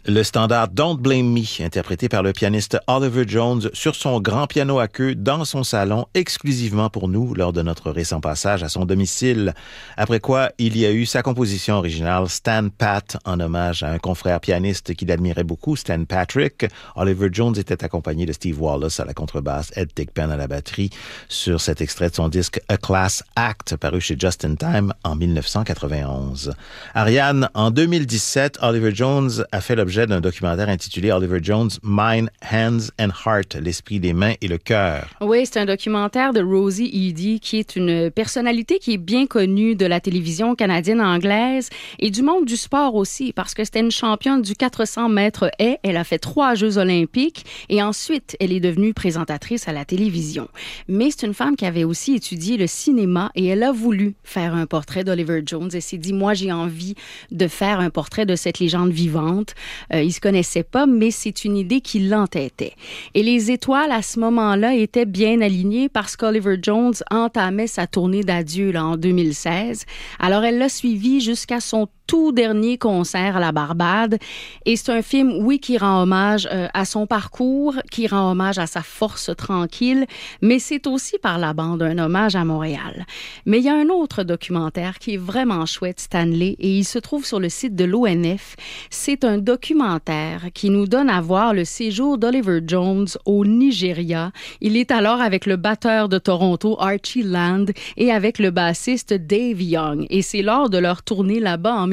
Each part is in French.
Le standard Don't Blame Me, interprété par le pianiste Oliver Jones sur son grand piano à queue dans son salon, exclusivement pour nous lors de notre récent passage à son domicile. Après quoi, il y a eu sa composition originale Stan Pat, en hommage à un confrère pianiste qu'il admirait beaucoup, Stan Patrick. Oliver Jones était accompagné de Steve Wallace à la contrebasse, Ed Thigpen à la batterie, sur cet extrait de son disque A Class Act, paru chez Just in Time en 1991. Ariane, en 2017, Oliver Jones a fait l'objet d'un documentaire intitulé Oliver Jones, Mind, Hands and Heart, l'esprit des mains et le cœur. Oui, c'est un documentaire de Rosie Edie, qui est une personnalité qui est bien connue de la télévision canadienne anglaise et du monde du sport aussi, parce que c'était une championne du 400 mètres haies. Elle a fait 3 Jeux olympiques et ensuite, elle est devenue présentatrice à la télévision. Mais c'est une femme qui avait aussi étudié le cinéma et elle a voulu faire un portrait d'Oliver Jones. Elle s'est dit, moi, j'ai envie de faire un portrait de cette légende vivante. Ils se connaissaient pas, mais c'est une idée qui l'entêtait. Et les étoiles, à ce moment-là, étaient bien alignées parce qu'Oliver Jones entamait sa tournée d'adieu là, en 2016. Alors, elle l'a suivi jusqu'à son tout dernier concert à la Barbade. Et c'est un film, oui, qui rend hommage à son parcours, qui rend hommage à sa force tranquille, mais c'est aussi par la bande un hommage à Montréal. Mais il y a un autre documentaire qui est vraiment chouette, Stanley, et il se trouve sur le site de l'ONF. C'est un documentaire qui nous donne à voir le séjour d'Oliver Jones au Nigeria. Il est alors avec le batteur de Toronto, Archie Land, et avec le bassiste Dave Young. Et c'est lors de leur tournée là-bas en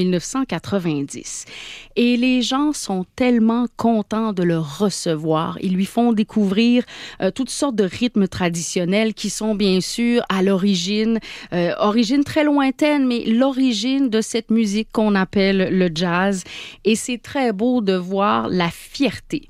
1990. Et les gens sont tellement contents de le recevoir. Ils lui font découvrir toutes sortes de rythmes traditionnels qui sont bien sûr à l'origine, origine très lointaine, mais l'origine de cette musique qu'on appelle le jazz. Et c'est très beau de voir la fierté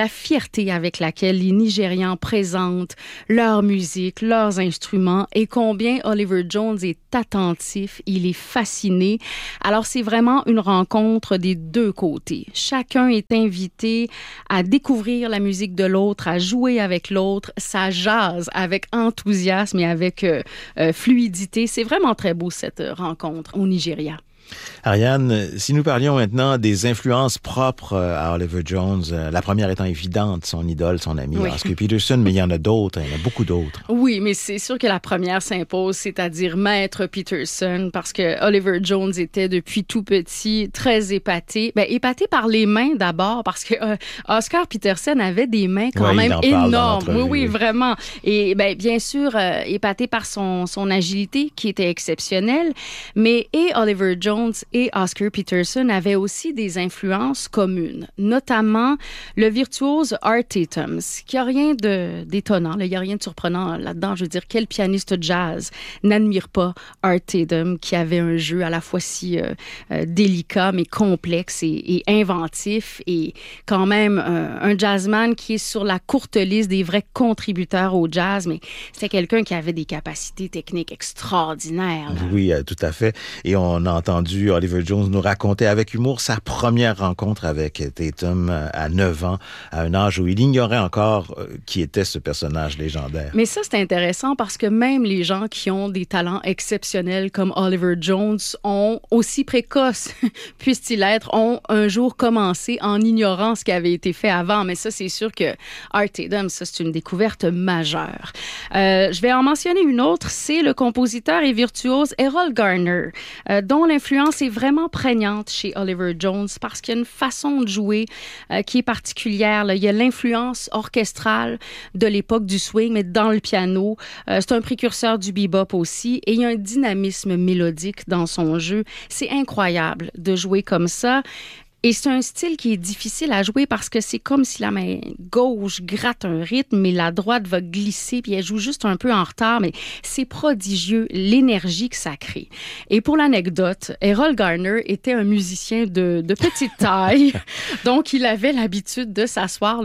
avec laquelle les Nigérians présentent leur musique, leurs instruments et combien Oliver Jones est attentif, il est fasciné. Alors, c'est vraiment une rencontre des deux côtés. Chacun est invité à découvrir la musique de l'autre, à jouer avec l'autre. Ça jase avec enthousiasme et avec fluidité. C'est vraiment très beau, cette rencontre au Nigeria. Ariane, si nous parlions maintenant des influences propres à Oliver Jones, la première étant évidente, son idole, son ami, oui. Oscar Peterson, mais il y en a d'autres, il y en a beaucoup d'autres. Oui, mais c'est sûr que la première s'impose, c'est-à-dire Maître Peterson, parce que Oliver Jones était depuis tout petit très épaté. Épaté par les mains d'abord, parce que Oscar Peterson avait des mains quand même énormes. Oui, vraiment. Et bien sûr, épaté par son agilité qui était exceptionnelle, mais et Oliver Jones et Oscar Peterson avaient aussi des influences communes, notamment le virtuose Art Tatum, qui n'a rien d'étonnant, il n'y a rien de surprenant là-dedans. Je veux dire, quel pianiste jazz n'admire pas Art Tatum, qui avait un jeu à la fois si délicat, mais complexe et inventif, et quand même un jazzman qui est sur la courte liste des vrais contributeurs au jazz, mais c'était quelqu'un qui avait des capacités techniques extraordinaires. Là. Oui, tout à fait. Et on a entendu Oliver Jones nous raconter avec humour sa première rencontre avec Tatum à 9 ans, à un âge où il ignorait encore qui était ce personnage légendaire. Mais ça, c'est intéressant parce que même les gens qui ont des talents exceptionnels comme Oliver Jones ont, aussi précoces puissent-ils être, ont un jour commencé en ignorant ce qui avait été fait avant. Mais ça, c'est sûr que Art Tatum, ça, c'est une découverte majeure. Je vais en mentionner une autre, c'est le compositeur et virtuose Errol Garner, dont l'influence est vraiment prégnante chez Oliver Jones parce qu'il y a une façon de jouer qui est particulière. Là. Il y a l'influence orchestrale de l'époque du swing, mais dans le piano. C'est un précurseur du bebop aussi. Et il y a un dynamisme mélodique dans son jeu. C'est incroyable de jouer comme ça. Et c'est un style qui est difficile à jouer parce que c'est comme si la main gauche gratte un rythme, mais la droite va glisser, puis elle joue juste un peu en retard, mais c'est prodigieux, l'énergie que ça crée. Et pour l'anecdote, Errol Garner était un musicien de petite taille, donc il avait l'habitude de s'asseoir là, sur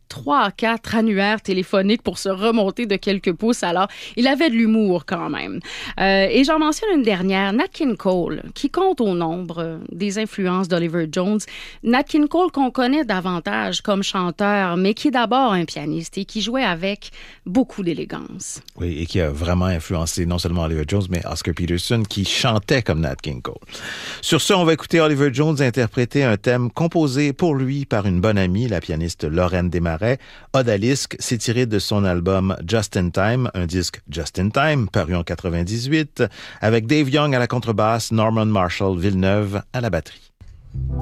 3 à 4 annuaires téléphoniques pour se remonter de quelques pouces. Alors, il avait de l'humour quand même. Et j'en mentionne une dernière, Nat King Cole, qui compte au nombre des influences d'Oliver Jones. Nat King Cole qu'on connaît davantage comme chanteur, mais qui est d'abord un pianiste et qui jouait avec beaucoup d'élégance. Oui, et qui a vraiment influencé non seulement Oliver Jones, mais Oscar Peterson, qui chantait comme Nat King Cole. Sur ce, on va écouter Oliver Jones interpréter un thème composé pour lui par une bonne amie, la pianiste Lorraine Desmarais. Odalisque, c'est tiré de son album Just in Time, un disque Just in Time, paru en 98, avec Dave Young à la contrebasse, Norman Marshall Villeneuve à la batterie.